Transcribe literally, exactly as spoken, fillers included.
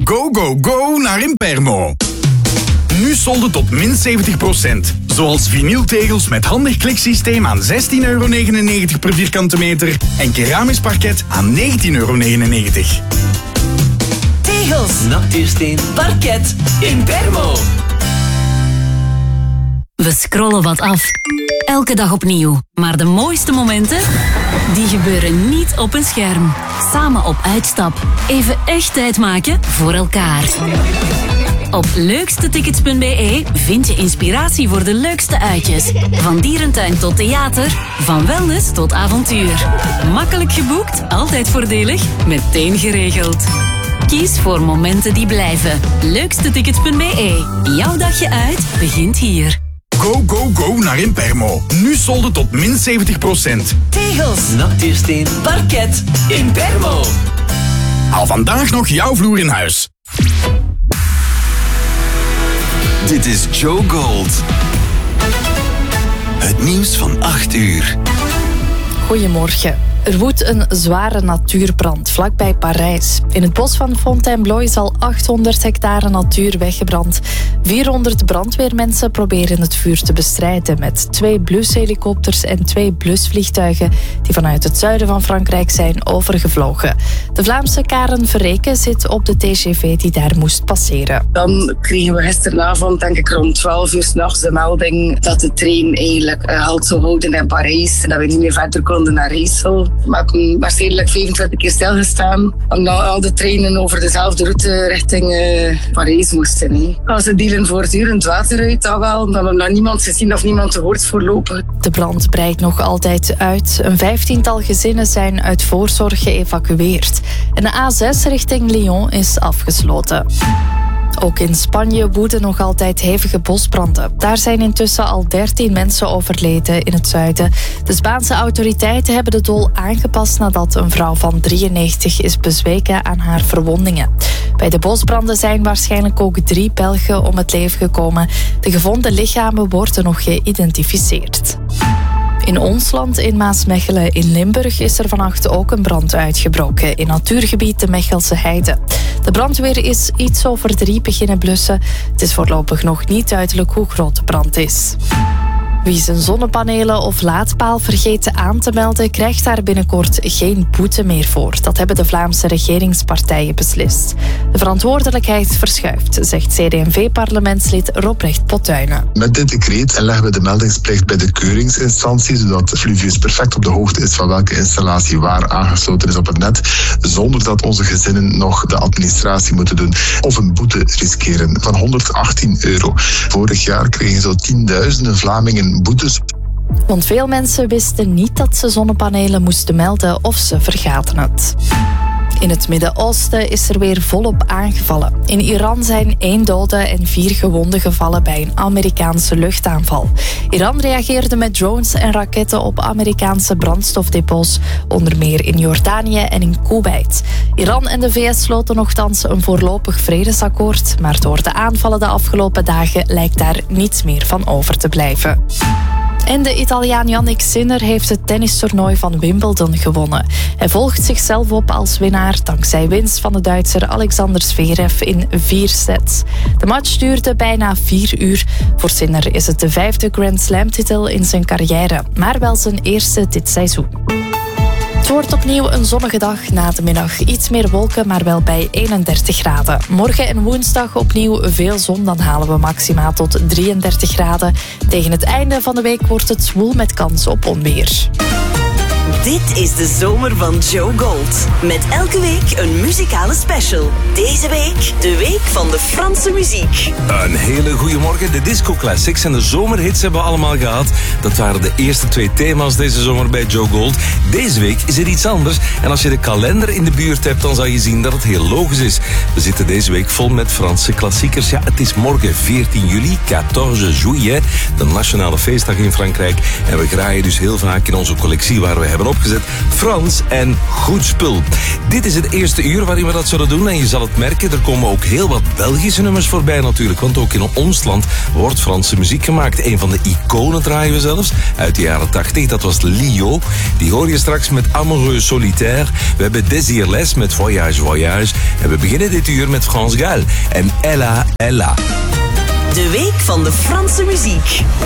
Go, go, go naar Impermo. Nu solden tot min zeventig procent. Zoals vinyltegels met handig kliksysteem aan zestien euro negenennegentig per vierkante meter en keramisch parket aan negentien euro negenennegentig. Tegels, natuursteen, parket, Impermo. We scrollen wat af. Elke dag opnieuw. Maar de mooiste momenten, die gebeuren niet op een scherm. Samen op uitstap. Even echt tijd maken voor elkaar. Op leukstetickets punt b e vind je inspiratie voor de leukste uitjes. Van dierentuin tot theater, van wellness tot avontuur. Makkelijk geboekt, altijd voordelig, meteen geregeld. Kies voor momenten die blijven. leukstetickets punt b e. Jouw dagje uit begint hier. Go, go, go naar Impermo. Nu solden tot min zeventig procent. Tegels, natuursteen, parket, Impermo. Haal vandaag nog jouw vloer in huis. Dit is Joe Gold. Het nieuws van acht uur. Goedemorgen. Er woedt een zware natuurbrand vlakbij Parijs. In het bos van Fontainebleau is al achthonderd hectare natuur weggebrand. vierhonderd brandweermensen proberen het vuur te bestrijden met twee blushelikopters en twee blusvliegtuigen die vanuit het zuiden van Frankrijk zijn overgevlogen. De Vlaamse Karen Verreken zit op de T G V die daar moest passeren. Dan kregen we gisteravond, denk ik rond twaalf uur 's nachts, de melding dat de trein eigenlijk uh, halt zou houden in Parijs en dat we niet meer verder konden naar Rijssel. We hebben waarschijnlijk vijfentwintig keer stilgestaan, omdat al de treinen over dezelfde route richting uh, Parijs moesten. He. Als ze dealen voortdurend water uit, dan wel, dan hebben we nog niemand gezien of niemand gehoord voorlopig. De brand breidt nog altijd uit. Een vijftiental gezinnen zijn uit voorzorg geëvacueerd. En de A zes richting Lyon is afgesloten. Ook in Spanje woeden nog altijd hevige bosbranden. Daar zijn intussen al dertien mensen overleden in het zuiden. De Spaanse autoriteiten hebben de doel aangepast nadat een vrouw van drieënnegentig is bezweken aan haar verwondingen. Bij de bosbranden zijn waarschijnlijk ook drie Belgen om het leven gekomen. De gevonden lichamen worden nog geïdentificeerd. In ons land, in Maasmechelen in Limburg, is er vannacht ook een brand uitgebroken in natuurgebied de Mechelse Heide. De brandweer is iets over drie beginnen blussen. Het is voorlopig nog niet duidelijk hoe groot de brand is. Wie zijn zonnepanelen of laadpaal vergeet aan te melden, krijgt daar binnenkort geen boete meer voor. Dat hebben de Vlaamse regeringspartijen beslist. De verantwoordelijkheid verschuift, zegt C D en V-parlementslid Robrecht Pottuinen. Met dit decreet leggen we de meldingsplicht bij de keuringsinstantie, zodat Fluvius perfect op de hoogte is van welke installatie waar aangesloten is op het net, zonder dat onze gezinnen nog de administratie moeten doen of een boete riskeren van honderdachttien euro. Vorig jaar kregen zo tienduizenden Vlamingen boetes. Want veel mensen wisten niet dat ze zonnepanelen moesten melden of ze vergaten het. In het Midden-Oosten is er weer volop aangevallen. In Iran zijn één dode en vier gewonden gevallen bij een Amerikaanse luchtaanval. Iran reageerde met drones en raketten op Amerikaanse brandstofdepots, onder meer in Jordanië en in Kuwait. Iran en de V S sloten nochtans een voorlopig vredesakkoord, maar door de aanvallen de afgelopen dagen lijkt daar niets meer van over te blijven. En de Italiaan Jannik Sinner heeft het tennistoernooi van Wimbledon gewonnen. Hij volgt zichzelf op als winnaar dankzij winst van de Duitser Alexander Zverev in vier sets. De match duurde bijna vier uur. Voor Sinner is het de vijfde Grand Slam-titel in zijn carrière, maar wel zijn eerste dit seizoen. Het wordt opnieuw een zonnige dag, na de middag iets meer wolken, maar wel bij eenendertig graden. Morgen en woensdag opnieuw veel zon, dan halen we maxima tot drieëndertig graden. Tegen het einde van de week wordt het zwoel met kans op onweer. Dit is de zomer van Joe Gold. Met elke week een muzikale special. Deze week de week van de Franse muziek. Een hele goede morgen. De disco classics en de zomerhits hebben we allemaal gehad. Dat waren de eerste twee thema's deze zomer bij Joe Gold. Deze week is er iets anders. En als je de kalender in de buurt hebt, dan zal je zien dat het heel logisch is. We zitten deze week vol met Franse klassiekers. Ja, het is morgen veertien juli, quatorze juillet, de nationale feestdag in Frankrijk. En we graaien dus heel vaak in onze collectie waar we hebben opgeschreven opgezet. Frans en goed spul. Dit is het eerste uur waarin we dat zullen doen. En je zal het merken, er komen ook heel wat Belgische nummers voorbij natuurlijk. Want ook in ons land wordt Franse muziek gemaakt. Een van de iconen draaien we zelfs uit de jaren tachtig. Dat was Lio. Die hoor je straks met Amoureux Solitaire. We hebben Désirless met Voyage Voyage. En we beginnen dit uur met France Gall en Ella Ella. De week van de Franse muziek.